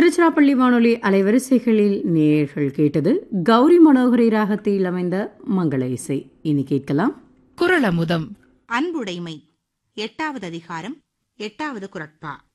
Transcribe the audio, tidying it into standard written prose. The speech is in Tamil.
திருச்சிராப்பள்ளி வானொலி அலைவரிசைகளில் நேயர்கள் கேட்டது கௌரி மனோகரி ராகத்தில் அமைந்த மங்கள இசை. இனி கேட்கலாம் குறளமுதம். அன்புடைமை 8வது அதிகாரம் 8வது குறட்பா.